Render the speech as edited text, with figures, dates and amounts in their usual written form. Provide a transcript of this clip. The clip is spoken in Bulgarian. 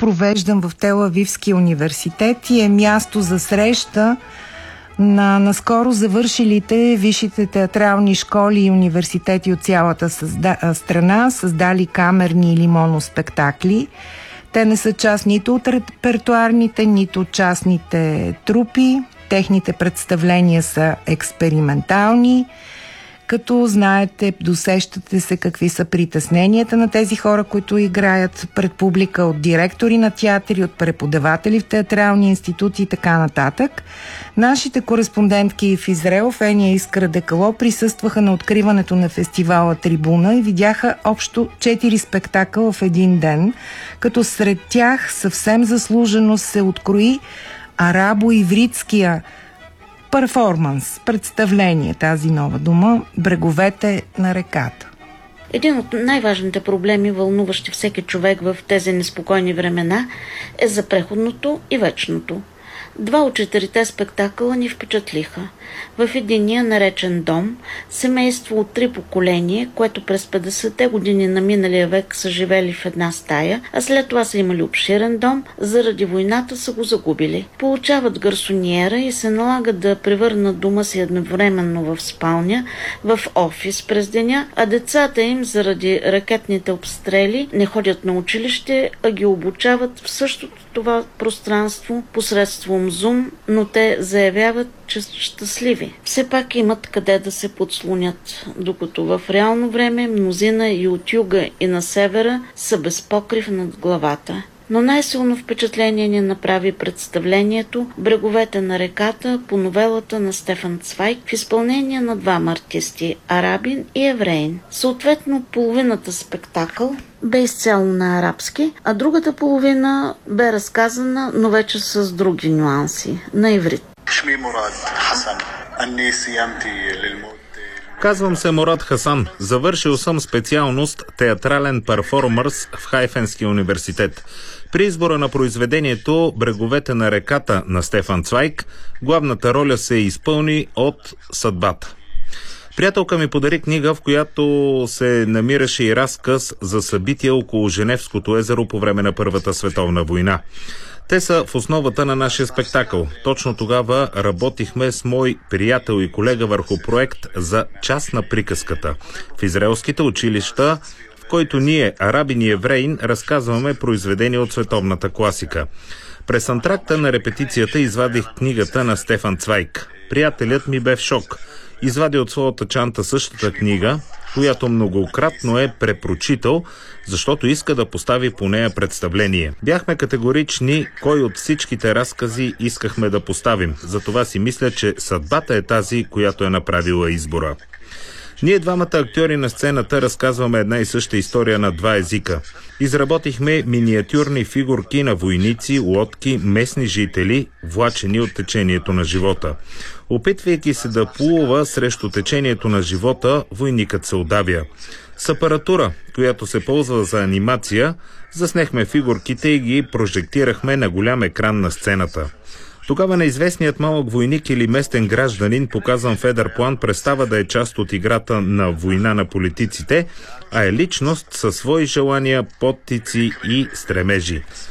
провеждан в Тел-Авивския университет и е място за среща на наскоро завършилите висшите театрални школи и университети от цялата страна, създали камерни или моноспектакли. Те не са част нито от репертуарните, нито от частните трупи. Техните представления са експериментални, като знаете, досещате се какви са притесненията на тези хора, които играят пред публика, от директори на театри, от преподаватели в театрални институти и така нататък. Нашите кореспондентки в Израел, Фения и Искра Декало, присъстваха на откриването на фестивала Трибуна и видяха общо 4 спектакъла в един ден, като сред тях съвсем заслужено се открои арабо-ивритския перформанс, представление, тази нова дума, бреговете на реката. Един от най-важните проблеми, вълнуващи всеки човек в тези неспокойни времена, е за преходното и вечното. 2 от 4 спектакъла ни впечатлиха. В единия, наречен Дом, семейство от 3 поколения, което през 50-те години на миналия век са живели в една стая, а след това са имали обширен дом, заради войната са го загубили. Получават гарсониера и се налагат да превърнат дома си едновременно в спалня, в офис през деня, а децата им заради ракетните обстрели не ходят на училище, а ги обучават в същото това пространство посредством Zoom, но те заявяват, че са щастливи. Все пак имат къде да се подслонят, докато в реално време мнозина и от юга и на севера са без покрив над главата. Но най-силно впечатление ни направи представлението "Бреговете на реката" по новелата на Стефан Цвайг в изпълнение на 2 артисти – арабин и евреин. Съответно, половината спектакъл бе изцяло на арабски, а другата половина бе разказана, но вече с други нюанси – на иврит. Казвам се Мурад Хасан. Завършил съм специалност театрален перформърс в Хайфенския университет. При избора на произведението "Бреговете на реката" на Стефан Цвайг, главната роля се изпълни от съдбата. Приятелка ми подари книга, в която се намираше и разказ за събития около Женевското езеро по време на Първата световна война. Те са в основата на нашия спектакъл. Точно тогава работихме с мой приятел и колега върху проект за "Час на приказката" в израелските училища, в който ние, арабин и евреин, разказваме произведения от световната класика. През антракта на репетицията извадих книгата на Стефан Цвайг. Приятелят ми бе в шок. Извади от своята чанта същата книга, която многократно е препрочитал, защото иска да постави по нея представление. Бяхме категорични кой от всичките разкази искахме да поставим. Затова си мисля, че съдбата е тази, която е направила избора. Ние 2 актьори на сцената разказваме една и съща история на 2 езика. Изработихме миниатюрни фигурки на войници, лодки, местни жители, влачени от течението на живота. Опитвайки се да плува срещу течението на живота, войникът се удавя. С апаратура, която се ползва за анимация, заснехме фигурките и ги прожектирахме на голям екран на сцената. Тогава неизвестният малък войник или местен гражданин, показан в едър план, престава да е част от играта на война на политиците, а е личност със свои желания, подтици и стремежи.